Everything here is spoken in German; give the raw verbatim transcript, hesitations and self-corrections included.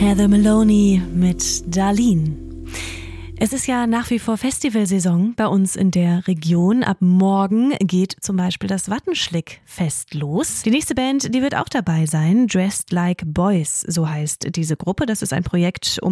Heather Maloney mit Darlene. Es ist ja nach wie vor Festivalsaison bei uns in der Region. Ab morgen geht zum Beispiel das Wattenschlick-Fest los. Die nächste Band, die wird auch dabei sein. Dressed Like Boys, so heißt diese Gruppe. Das ist ein Projekt um